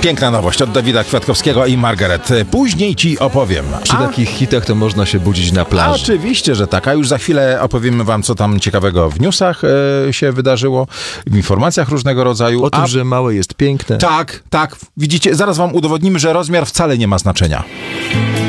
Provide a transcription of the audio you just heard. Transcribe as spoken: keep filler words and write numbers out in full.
Piękna nowość od Dawida Kwiatkowskiego i Margaret. Później ci opowiem. Przy A, takich hitach to można się budzić na a plaży. oczywiście, że tak. A już za chwilę opowiemy wam, co tam ciekawego w newsach e, się wydarzyło, w informacjach różnego rodzaju. O tym, A... że małe jest piękne. Tak, tak. Widzicie, zaraz wam udowodnimy, że rozmiar wcale nie ma znaczenia.